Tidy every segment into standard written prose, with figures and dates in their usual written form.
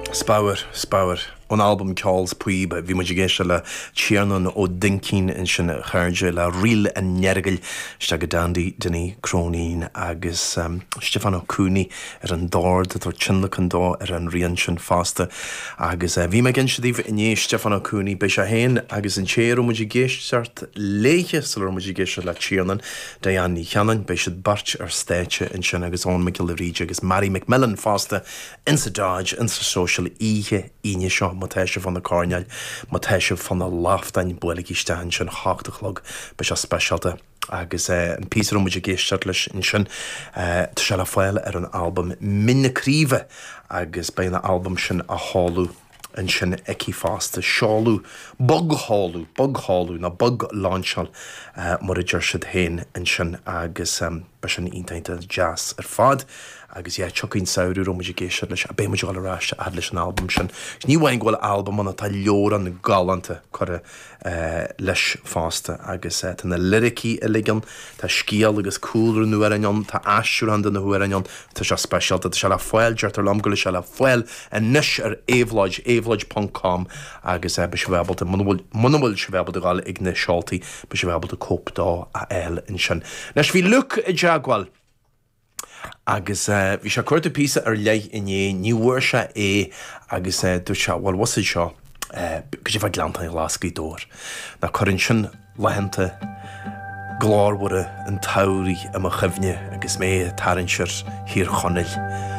Spáir. An album Charles Puig, bhí muid géiste le Tiernan ó Dinkeen in sin chairde le riil a neargail sta go dandy Denny Cronin agus Stefano Cooney an dord tar chinla an dá an rian sin fásta agus bhí me gin sidíh iné Stefano Cooney be se héin agus an chéir muid géisteart léige sul muid géiste le Tiernan Diana Cheannan be siad bart ar stéite in sin agus ón Michael Ríide agus Mary McMillan fásta in sa dáid in sa social ihe ine seo Matéise van na Carneal, Matéise van na Laftain bulig istean sin háachtalog be se specialte agus an písar muid géisteart leis in sin tá se le fáil ar an album Minna Críve agus be na album sin a hálú in sin eci fásta seáú bug hálú na bug lánsal mar a dúir siad héin in sin agus be sin iontainte jazz ar fad agus tucinn saoú muid géisi leis a bé muid gáil ráiste ad leis an album sin. Ní bhhain ghfuil album anna tá leor an galanta chuir leis fásta agus tá na lyricí a ligan tá scíal agus coolú nuair anion tá asisiú an na huair anion tá se specialta tá se le foiil deirtar lam go se le foiil a níis ar évloid.com agus be se bhebalta munahfuil se bhebalta gáil ag na seoltaí be se bhebalta cópdá a eil in sin. Nes bhí look i deagháil agus bhí se cuirta písa ar leith iné níhuair se agus dú se bhil wasaid seo go sé bheith gleanta i láscaí dóir na chuann sin lehananta gláirhre an tairí am a chumhne agus mé tarann sir hir chonneil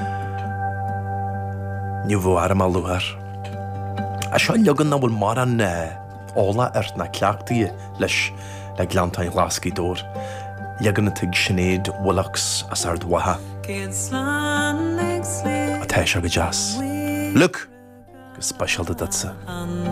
ní bhhar am a luhar a seo legan na bhfuil mar an ála ar na ceachtaí leis le gleanta i láscaí dóir legan na tuig sinnéad bhlachs as ar dwatha a teis go jazz. Look, go specialta datsa.